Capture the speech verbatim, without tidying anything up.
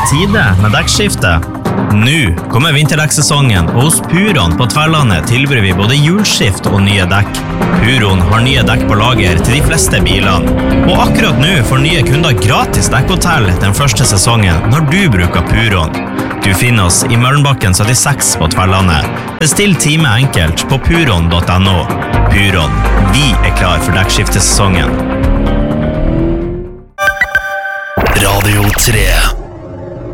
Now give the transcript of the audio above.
tide med dekkskifte. Nå kommer vinterdekkssesongen, og hos Puron på Tverlandet tilbyr vi både hjulskift og nye dekk. Puron har nye dekk på lager til de fleste bilene. Og akkurat nå får nye kunder gratis dekkhotell den første sesongen når du bruker Puron. Du finner oss i Møllenbakken syttiseks på Tverlandet. Bestill time enkelt på puron punktum no. Puron, vi er klar for dekkskiftesesongen. Radio tre